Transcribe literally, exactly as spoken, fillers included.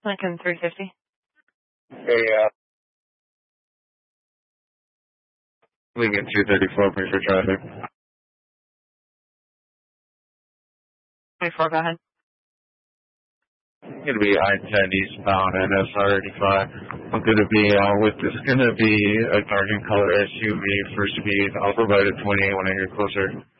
Lincoln three fifty. Hey, uh, Lincoln two thirty-four, please for traffic. twenty-four, go ahead. It's going to be I ten eastbound and S R eighty-five. I'm going to be uh, with this going to be a dark color S U V for speed. I'll provide a twenty when I get closer.